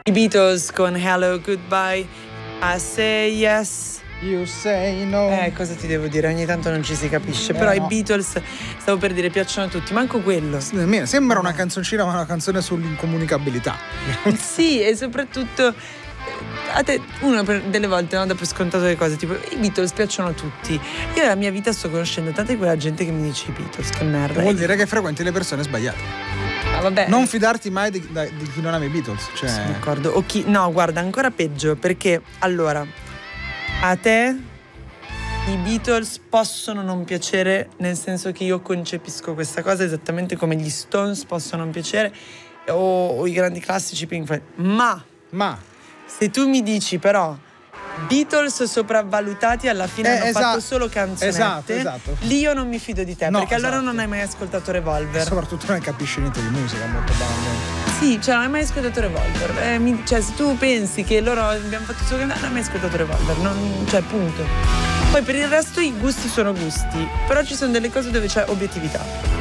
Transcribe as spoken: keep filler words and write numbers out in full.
I Beatles con Hello Goodbye, I Say Yes, You Say No. Eh, cosa ti devo dire? Ogni tanto non ci si capisce. Eh, Però no. i Beatles, stavo per dire, piacciono a tutti, manco quello. Sembra una canzoncina, ma una canzone sull'incomunicabilità. Sì, e soprattutto a te, uno per, delle volte no, dà per scontato le cose, tipo i Beatles piacciono a tutti. Io nella mia vita sto conoscendo tanta di quella gente che mi dice i Beatles, che merda. Vuol dire che frequenti le persone sbagliate. Ah, vabbè. Non fidarti mai di, di chi non ama i Beatles. Cioè... Sono d'accordo. O chi, no, guarda, ancora peggio, perché allora a te i Beatles possono non piacere, nel senso che io concepisco questa cosa esattamente come gli Stones possono non piacere o, o i grandi classici Pink Floyd, ma Ma se tu mi dici però Beatles sopravvalutati, alla fine Eh, hanno esatto. fatto solo canzonette, Esatto, esatto. lì io non mi fido di te, No, perché allora esatto. non hai mai ascoltato Revolver. soprattutto non capisci niente di musica, molto banalmente. Sì, cioè non hai mai ascoltato Revolver. Eh, mi- cioè se tu pensi che loro abbiamo fatto solo cantare, non hai mai ascoltato Revolver, non, cioè punto. Poi per il resto i gusti sono gusti, però ci sono delle cose dove c'è obiettività.